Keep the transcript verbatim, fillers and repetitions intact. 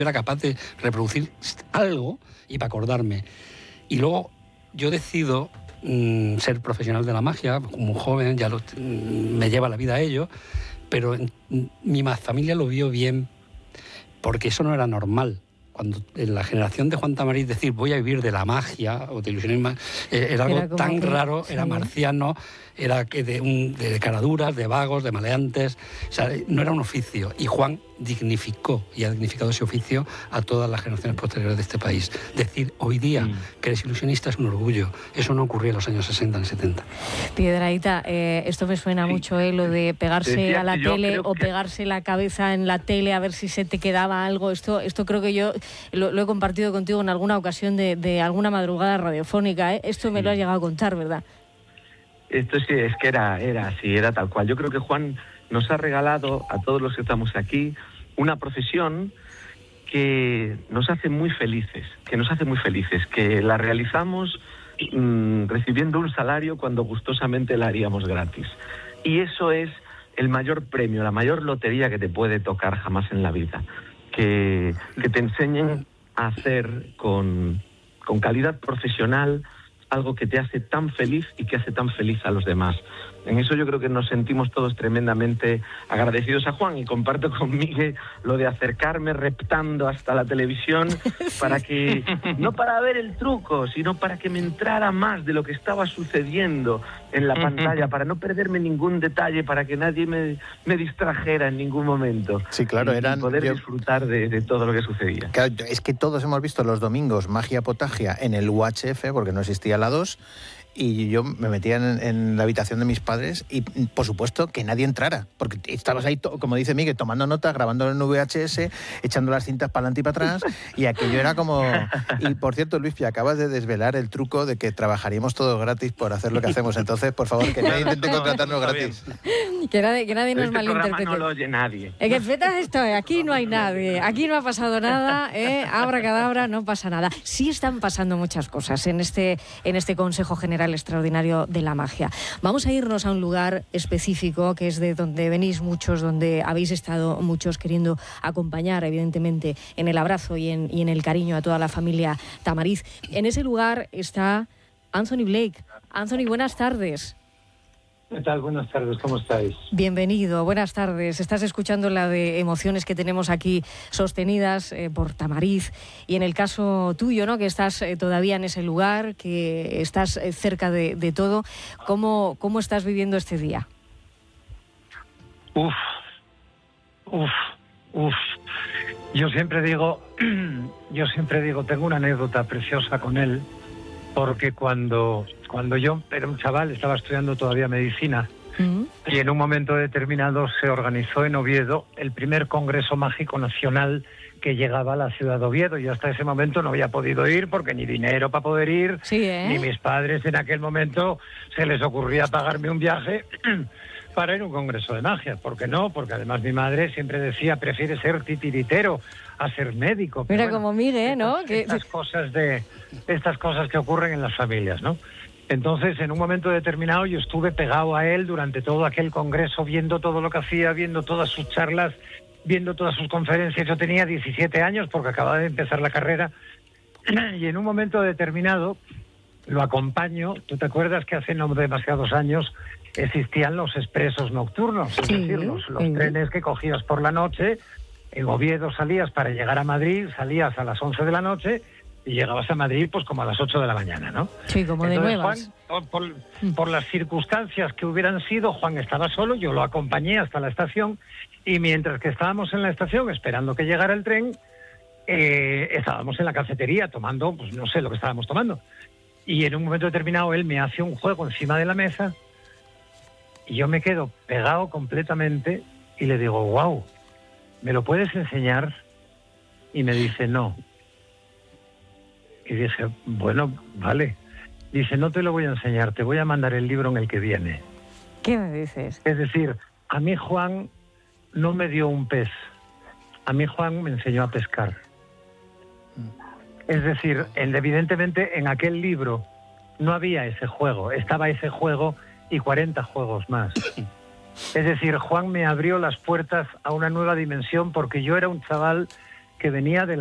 era capaz de reproducir algo y para acordarme. Y luego yo decido mmm, ser profesional de la magia, como joven, ya lo, mmm, me lleva la vida a ello, pero en, mi familia lo vio bien, porque eso no era normal. Cuando en la generación de Juan Tamariz decir voy a vivir de la magia o de ilusionismo, eh, era algo era tan que, raro, sí. Era marciano, era de, un, de caraduras, de vagos, de maleantes, o sea, no era un oficio. Y Juan dignificó y ha dignificado ese oficio a todas las generaciones posteriores de este país. Decir hoy día mm. que eres ilusionista es un orgullo. Eso no ocurría en los años sesenta ni setenta. Piedrahita, eh, esto me suena sí. mucho, eh, lo de pegarse Decía a la tele o que... pegarse la cabeza en la tele a ver si se te quedaba algo. Esto, esto creo que yo lo, lo he compartido contigo en alguna ocasión de, de alguna madrugada radiofónica. ¿eh? Esto me sí. lo has llegado a contar, ¿verdad? Esto sí, es que era, era así, era tal cual. Yo creo que Juan nos ha regalado a todos los que estamos aquí una profesión que nos hace muy felices, que nos hace muy felices, que la realizamos mmm, recibiendo un salario cuando gustosamente la haríamos gratis. Y eso es el mayor premio, la mayor lotería que te puede tocar jamás en la vida. Que, que te enseñen a hacer con, con calidad profesional algo que te hace tan feliz y que hace tan feliz a los demás. En eso yo creo que nos sentimos todos tremendamente agradecidos a Juan, y comparto con Miguel lo de acercarme reptando hasta la televisión para que, no para ver el truco, sino para que me entrara más de lo que estaba sucediendo en la pantalla, para no perderme ningún detalle, para que nadie me, me distrajera en ningún momento. Sí, claro, y, eran... y poder yo... disfrutar de, de todo lo que sucedía. Claro, es que todos hemos visto los domingos Magia Potagia en el U H F, porque no existía la dos, y yo me metía en, en la habitación de mis padres y, por supuesto, que nadie entrara, porque estabas ahí, to, como dice Miguel, tomando nota, grabando en V H S, echando las cintas para adelante y para atrás, y aquello era como... Y, por cierto, Luispi, acabas de desvelar el truco de que trabajaríamos todos gratis por hacer lo que hacemos. Entonces, por favor, que nadie intente contratarnos gratis. Que nadie, que nadie nos este malinterprete. No lo oye nadie. Es que feta esto, aquí no hay nadie, aquí no ha pasado nada, ¿eh? Abracadabra, no pasa nada. Sí están pasando muchas cosas en este, en este Consejo General Extraordinario de la Magia. Vamos a irnos a un lugar específico, que es de donde venís muchos, donde habéis estado muchos queriendo acompañar, evidentemente, en el abrazo y en, y en el cariño a toda la familia Tamariz. En ese lugar está Anthony Blake. Anthony, buenas tardes. ¿Qué tal? Buenas tardes, ¿cómo estáis? Bienvenido, buenas tardes. Estás escuchando la de emociones que tenemos aquí sostenidas eh, por Tamariz, y en el caso tuyo, ¿no?, que estás eh, todavía en ese lugar, que estás eh, cerca de, de todo, ¿cómo, ¿cómo estás viviendo este día? Uf, uf, uf. Yo siempre digo, yo siempre digo, tengo una anécdota preciosa con él, porque cuando... Cuando yo era un chaval, estaba estudiando todavía medicina, uh-huh. y en un momento determinado se organizó en Oviedo el primer Congreso Mágico Nacional que llegaba a la ciudad de Oviedo. Yo hasta ese momento no había podido ir porque ni dinero para poder ir, sí, ¿eh? ni mis padres en aquel momento se les ocurría pagarme un viaje para ir a un congreso de magia. ¿Por qué no? Porque además mi madre siempre decía, prefiere ser titiritero a ser médico. Mira, bueno, como Miguel, ¿no? Estas, estas, cosas de, estas cosas que ocurren en las familias, ¿no? Entonces, en un momento determinado, yo estuve pegado a él durante todo aquel congreso, viendo todo lo que hacía, viendo todas sus charlas, viendo todas sus conferencias. Yo tenía diecisiete años porque acababa de empezar la carrera, y en un momento determinado lo acompaño. ¿Tú te acuerdas que hace no demasiados años existían los expresos nocturnos? Es sí, decir, los, los sí. trenes que cogías por la noche. En Oviedo salías para llegar a Madrid, salías a las once de la noche y llegabas a Madrid pues como a las ocho de la mañana, ¿no? Sí, como de Entonces, nuevas. Juan, por, por las circunstancias que hubieran sido, Juan estaba solo, yo lo acompañé hasta la estación, y mientras que estábamos en la estación esperando que llegara el tren, eh, estábamos en la cafetería tomando, pues no sé lo que estábamos tomando. Y en un momento determinado él me hace un juego encima de la mesa y yo me quedo pegado completamente y le digo, wow, ¿me lo puedes enseñar? Y me dice, no. Y dije, bueno, vale. Dice, no te lo voy a enseñar, te voy a mandar el libro en el que viene. ¿Qué me dices? Es decir, a mí Juan no me dio un pez, a mí Juan me enseñó a pescar. Es decir, evidentemente en aquel libro no había ese juego, estaba ese juego y cuarenta juegos más. Es decir, Juan me abrió las puertas a una nueva dimensión, porque yo era un chaval que venía de la